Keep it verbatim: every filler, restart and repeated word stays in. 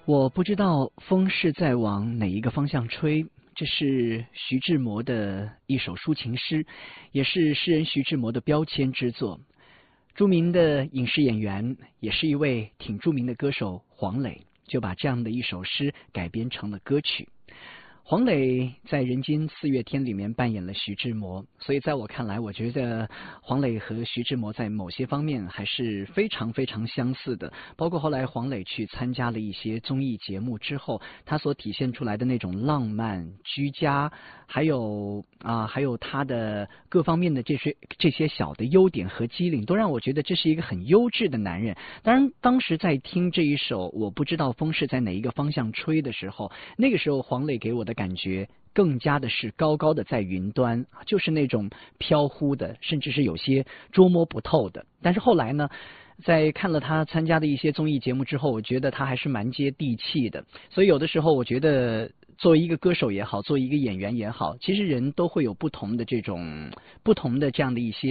我不知道风是在往哪一个方向吹，这是徐志摩的一首抒情诗，也是诗人徐志摩的标签之作。著名的影视演员，也是一位挺著名的歌手黄磊，就把这样的一首诗改编成了歌曲。黄磊在《人间四月天》里面扮演了徐志摩，所以在我看来，我觉得黄磊和徐志摩在某些方面还是非常非常相似的。包括后来黄磊去参加了一些综艺节目之后，他所体现出来的那种浪漫、居家，还有啊，还有他的各方面的这些这些小的优点和机灵，都让我觉得这是一个很优质的男人。当然，当时在听这一首《我不知道风是在哪一个方向吹》的时候，那个时候黄磊给我的感觉更加的是高高的在云端，就是那种飘忽的，甚至是有些捉摸不透的。但是后来呢，在看了他参加的一些综艺节目之后，我觉得他还是蛮接地气的。所以有的时候我觉得作为一个歌手也好，作为一个演员也好，其实人都会有不同的这种不同的这样的一些